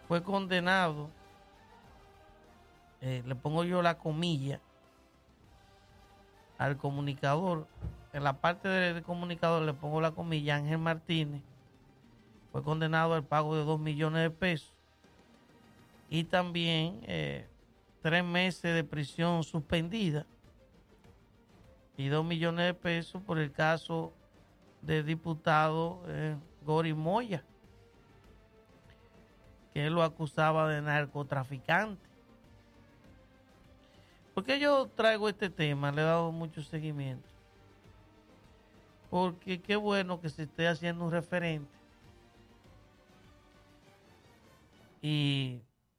fue condenado, le pongo yo la comilla, al comunicador. En la parte del comunicador le pongo la comilla, Ángel Martínez, fue condenado al pago de 2 millones de pesos y también 3 meses de prisión suspendida y 2 millones de pesos por el caso del diputado Gori Moya, que él lo acusaba de narcotraficante. ¿Por qué yo traigo este tema? Le he dado mucho seguimiento. Porque qué bueno que se esté haciendo un referente. Y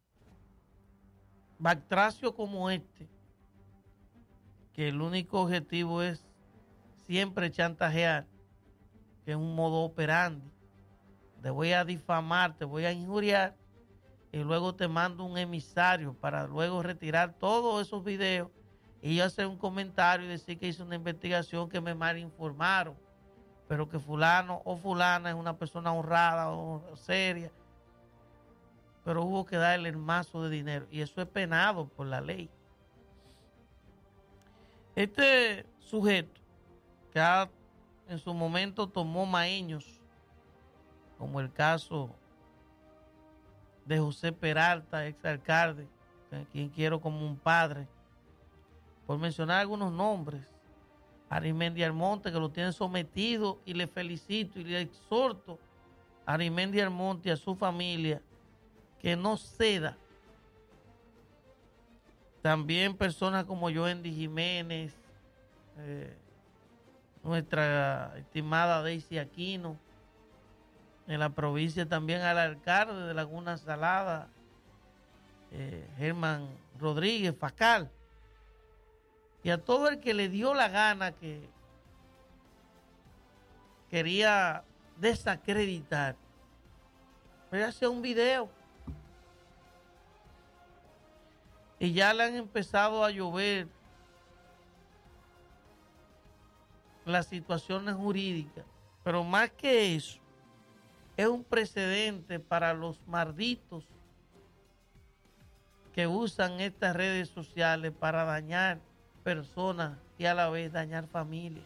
backtracio como este, que el único objetivo es siempre chantajear, que es un modo operandi. Te voy a difamar, te voy a injuriar y luego te mando un emisario para luego retirar todos esos videos y yo hacer un comentario y decir que hice una investigación, que me malinformaron, pero que fulano o fulana es una persona honrada o seria, pero hubo que darle el mazo de dinero y eso es penado por la ley. Este sujeto que en su momento tomó maños, como el caso de José Peralta, exalcalde, a quien quiero como un padre, por mencionar algunos nombres, Arimendi Almonte, que lo tiene sometido, y le felicito y le exhorto a Arimendi Almonte y a su familia que no ceda. También personas como Joendy Jiménez, nuestra estimada Daisy Aquino, en la provincia también al alcalde de Laguna Salada, Germán Rodríguez Facal, y a todo el que le dio la gana, que quería desacreditar, pero hace un video y ya le han empezado a llover las situaciones jurídicas, pero más que eso, es un precedente para los malditos que usan estas redes sociales para dañar personas y a la vez dañar familias.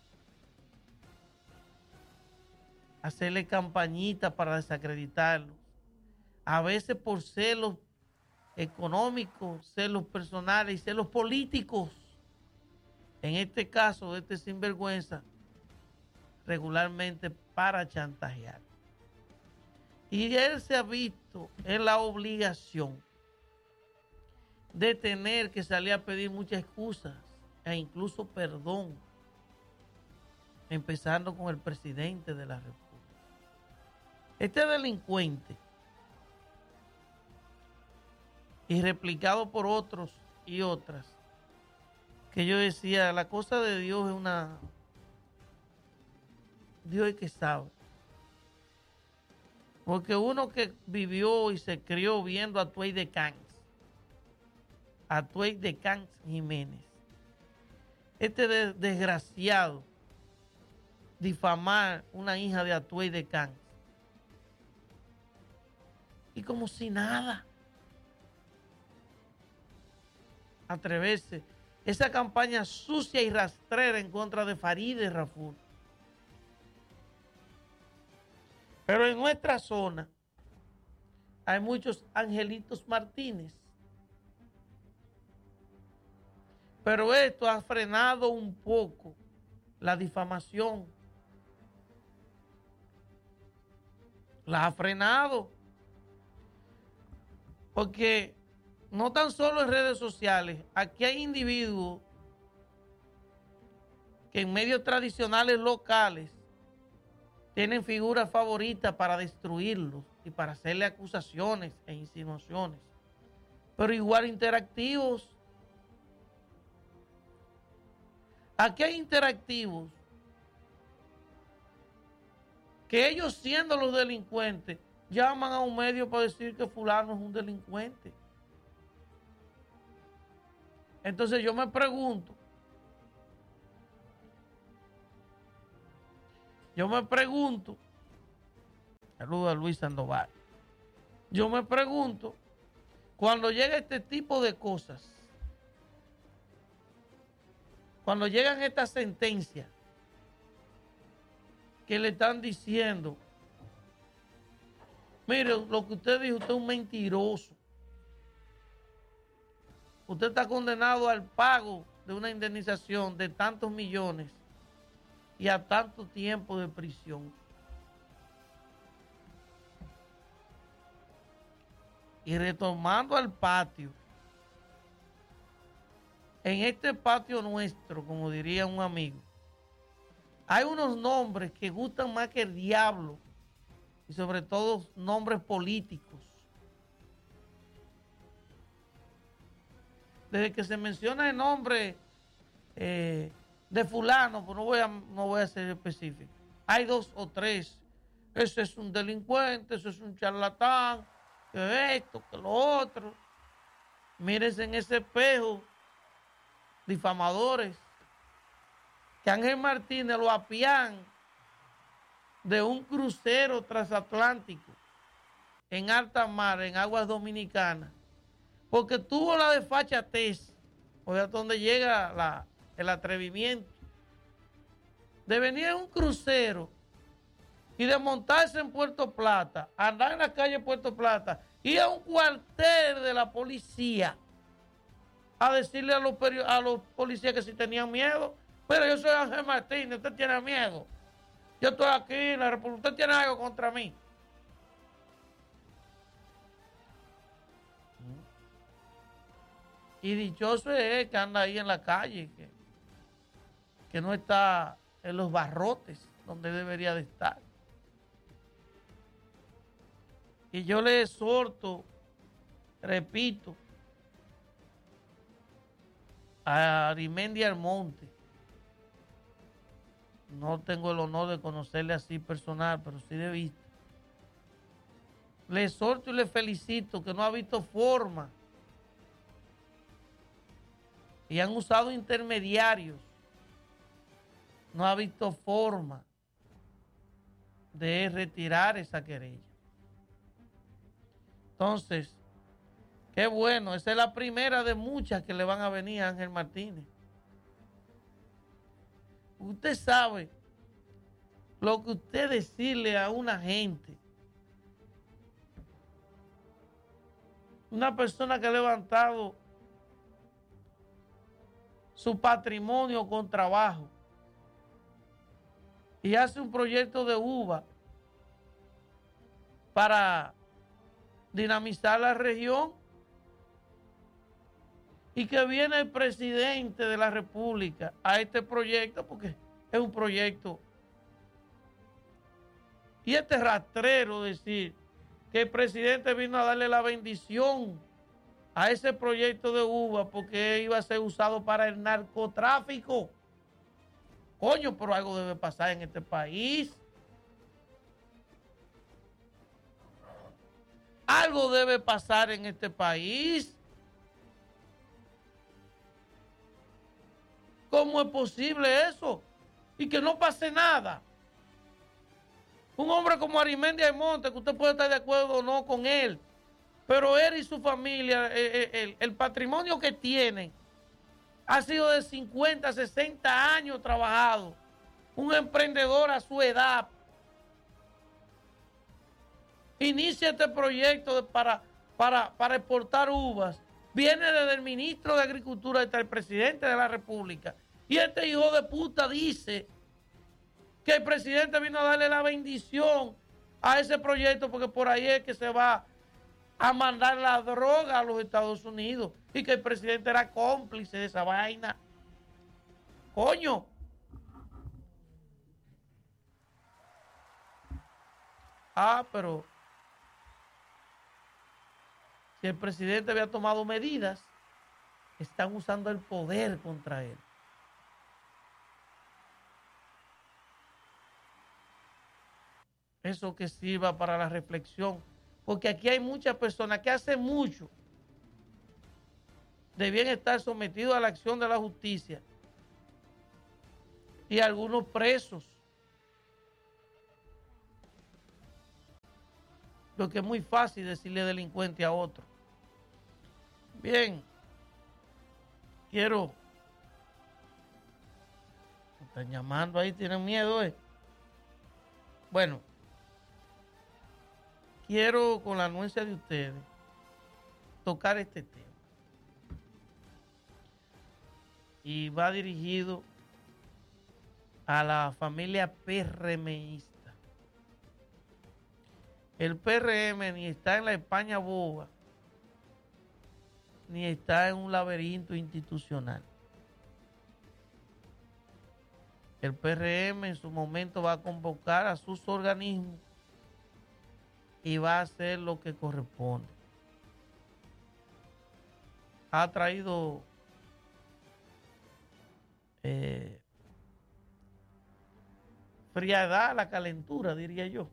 Hacerle campañitas para desacreditarlos. A veces por celos económicos, celos personales y celos políticos. En este caso de este sinvergüenza, regularmente para chantajear. Y él se ha visto en la obligación de tener que salir a pedir muchas excusas e incluso perdón, empezando con el presidente de la República. Este delincuente, y replicado por otros y otras, que yo decía, la cosa de Dios es una... Dios es que sabe. Porque uno que vivió y se crió viendo a Tuey de Cans Jiménez, este desgraciado, difamar una hija de Atuey de Cans, y como si nada, atreverse esa campaña sucia y rastrera en contra de Farideh Raful. Pero en nuestra zona hay muchos Angelitos Martínez. Pero esto ha frenado un poco la difamación. La ha frenado. Porque no tan solo en redes sociales, aquí hay individuos que en medios tradicionales locales tienen figuras favoritas para destruirlos y para hacerle acusaciones e insinuaciones, pero igual interactivos. Aquí hay interactivos que ellos, siendo los delincuentes, llaman a un medio para decir que fulano es un delincuente. Entonces yo me pregunto, saludo a Luis Sandoval, yo me pregunto, cuando llega este tipo de cosas, cuando llegan estas sentencias que le están diciendo, mire, lo que usted dijo, usted es un mentiroso. Usted está condenado al pago de una indemnización de tantos millones y a tanto tiempo de prisión. Y retomando al patio, en este patio nuestro, como diría un amigo, hay unos nombres que gustan más que el diablo, y sobre todo nombres políticos. Desde que se menciona el nombre de fulano, pues no voy a ser específico. Hay 2 o 3. Ese es un delincuente, ese es un charlatán, que esto, que lo otro. Mírense en ese espejo, difamadores, que Ángel Martínez lo apian de un crucero transatlántico en alta mar, en aguas dominicanas, porque tuvo la desfachatez, o sea, donde llega el atrevimiento, de venir en un crucero y de montarse en Puerto Plata, andar en la calle Puerto Plata, ir a un cuartel de la policía a decirle a los policías que si tenían miedo, pero yo soy Ángel Martínez, usted tiene miedo. Yo estoy aquí en la República, usted tiene algo contra mí. Y dichoso es que anda ahí en la calle, que no está en los barrotes donde debería de estar. Y yo le exhorto, repito, a Arimendi Almonte. No tengo el honor de conocerle así personal, pero sí de vista. Le exhorto y le felicito que no ha visto forma. Y han usado intermediarios. No ha visto forma de retirar esa querella. Entonces, qué bueno, esa es la primera de muchas que le van a venir a Ángel Martínez. Usted sabe lo que usted decirle a una gente, una persona que ha levantado su patrimonio con trabajo y hace un proyecto de uva para dinamizar la región, y que viene el presidente de la República a este proyecto, porque es un proyecto, y este rastrero decir que el presidente vino a darle la bendición a ese proyecto de uva porque iba a ser usado para el narcotráfico. Coño, pero algo debe pasar en este país. Algo debe pasar en este país. ¿Cómo es posible eso? Y que no pase nada. Un hombre como Arimendi Almonte, que usted puede estar de acuerdo o no con él, pero él y su familia, el patrimonio que tienen, ha sido de 50, 60 años trabajado. Un emprendedor a su edad. Inicia este proyecto para exportar uvas. Viene desde el ministro de Agricultura hasta el presidente de la República. Y este hijo de puta dice que el presidente vino a darle la bendición a ese proyecto porque por ahí es que se va a mandar la droga a los Estados Unidos y que el presidente era cómplice de esa vaina. Coño. Pero si el presidente había tomado medidas, están usando el poder contra él. Eso que sirva para la reflexión, porque aquí hay muchas personas que hace mucho debían estar sometidos a la acción de la justicia y algunos presos. Porque es muy fácil decirle delincuente a otro. Bien, quiero... Me están llamando ahí, tienen miedo, ¿eh? Bueno, quiero con la anuencia de ustedes tocar este tema. Y va dirigido a la familia PRMista. El PRM ni está en la España boba, ni está en un laberinto institucional. El PRM en su momento va a convocar a sus organismos y va a hacer lo que corresponde. Ha traído frialdad a la calentura, diría yo.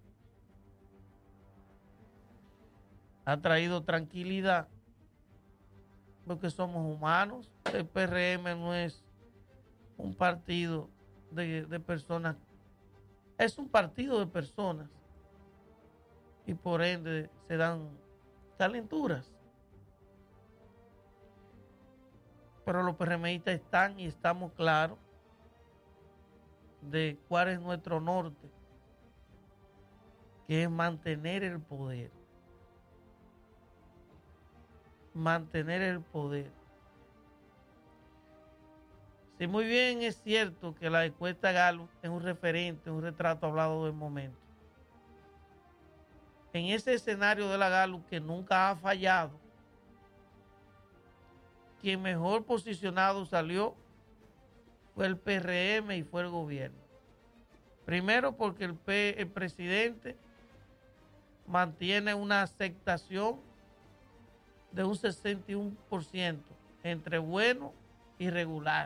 Ha traído tranquilidad, porque somos humanos. El PRM no es un partido de personas, es un partido de personas, y por ende se dan calenturas. Pero los PRMistas están y estamos claros de cuál es nuestro norte, que es mantener el poder. Mantener el poder. Sí, muy bien, es cierto que la encuesta Gallup es un referente, un retrato hablado del momento. En ese escenario de la Gallup que nunca ha fallado, quien mejor posicionado salió fue el PRM y fue el gobierno. Primero porque el presidente mantiene una aceptación de un 61% entre bueno y regular.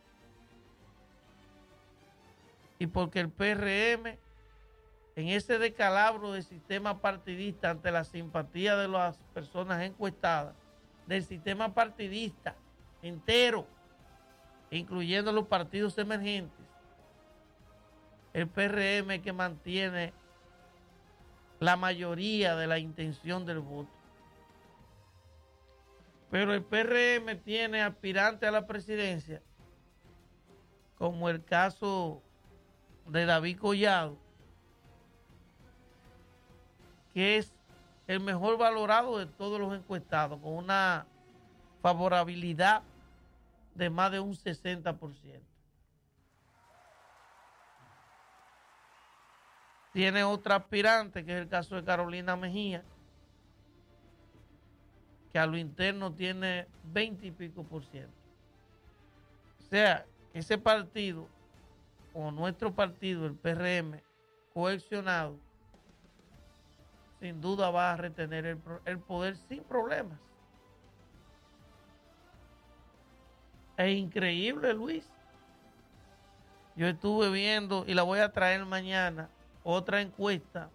Y porque el PRM, en ese descalabro del sistema partidista ante la simpatía de las personas encuestadas, del sistema partidista entero, incluyendo los partidos emergentes, el PRM es que mantiene la mayoría de la intención del voto. Pero el PRM tiene aspirantes a la presidencia, como el caso de David Collado, que es el mejor valorado de todos los encuestados, con una favorabilidad de más de un 60%. Tiene otra aspirante, que es el caso de Carolina Mejía, que a lo interno tiene 20 y pico %. O sea, ese partido, o nuestro partido, el PRM, cohesionado, sin duda va a retener el poder sin problemas. Es increíble, Luis. Yo estuve viendo, y la voy a traer mañana, otra encuesta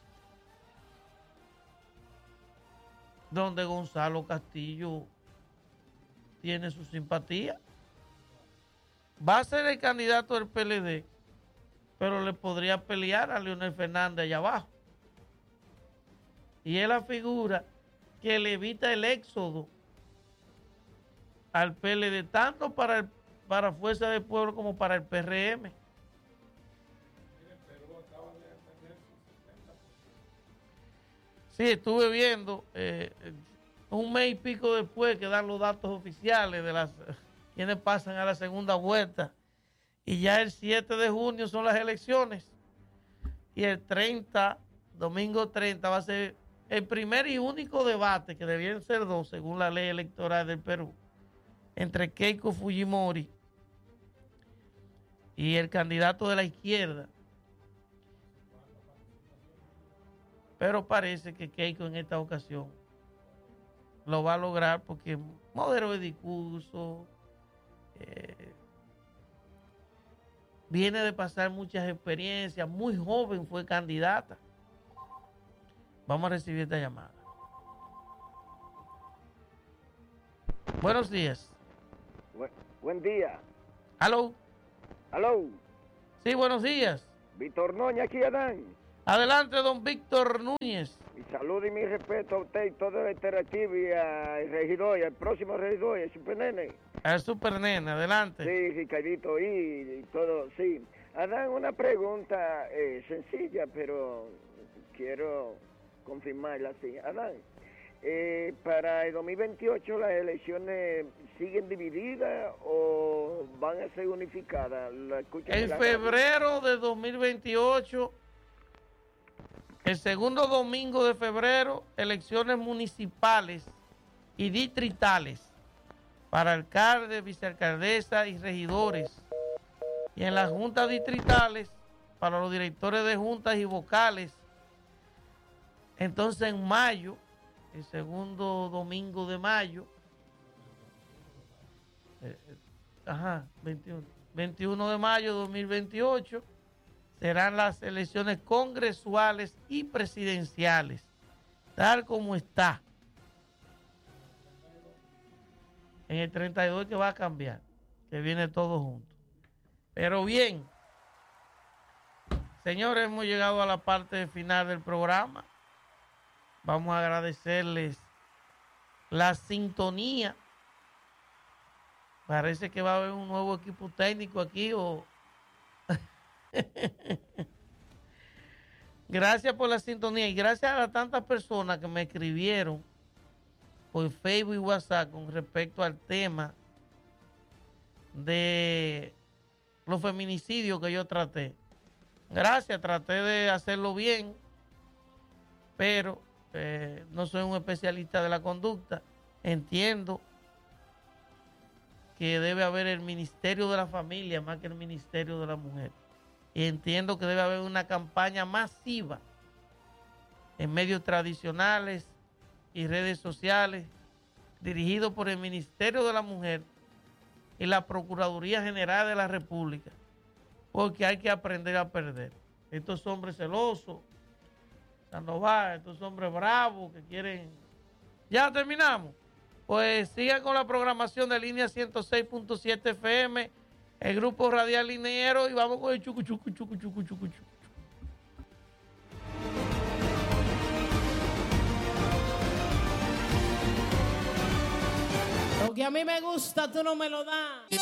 donde Gonzalo Castillo tiene su simpatía. Va a ser el candidato del PLD, pero le podría pelear a Leonel Fernández allá abajo. Y es la figura que le evita el éxodo al PLD, tanto para Fuerza del Pueblo como para el PRM. Sí, estuve viendo un mes y pico después que dan los datos oficiales de quienes pasan a la segunda vuelta, y ya el 7 de junio son las elecciones, y el 30, domingo 30, va a ser el primer y único debate, que debían ser dos según la ley electoral del Perú, entre Keiko Fujimori y el candidato de la izquierda. Pero parece que Keiko en esta ocasión lo va a lograr, porque modelo de discurso, viene de pasar muchas experiencias, muy joven fue candidata. Vamos a recibir esta llamada. Buenos días. Buen día. ¿Aló? ¿Aló? Sí, buenos días. Víctor Noña aquí, Adán. Adelante, don Víctor Núñez. Mi saludo y mi respeto a usted y todo el interactivo y al regidor, y al próximo regidor, y al supernene. Al supernene, adelante. Sí, Ricardito, y todo, sí. Adán, una pregunta sencilla, pero quiero confirmarla así. Adán, para el 2028 las elecciones siguen divididas o van a ser unificadas. En febrero de 2028, el segundo domingo de febrero, elecciones municipales y distritales para alcaldes, vicealcaldesas y regidores. Y en las juntas distritales, para los directores de juntas y vocales. Entonces en mayo, el segundo domingo de mayo, 21 de mayo de 2028, serán las elecciones congresuales y presidenciales, tal como está. En el 32 que va a cambiar, que viene todo junto. Pero bien, señores, hemos llegado a la parte final del programa. Vamos a agradecerles la sintonía. Parece que va a haber un nuevo equipo técnico aquí. Gracias por la sintonía y gracias a las tantas personas que me escribieron por Facebook y WhatsApp con respecto al tema de los feminicidios que yo traté. Gracias, traté de hacerlo bien, pero no soy un especialista de la conducta. Entiendo que debe haber el Ministerio de la Familia más que el Ministerio de la Mujer. Y entiendo que debe haber una campaña masiva en medios tradicionales y redes sociales dirigido por el Ministerio de la Mujer y la Procuraduría General de la República, porque hay que aprender a perder. Estos hombres celosos, Sandoval, estos hombres bravos que quieren... Ya terminamos. Pues sigan con la programación de Línea 106.7 FM, el grupo radial lineero, y vamos con el chucu. Lo que a mí me gusta, tú no me lo das.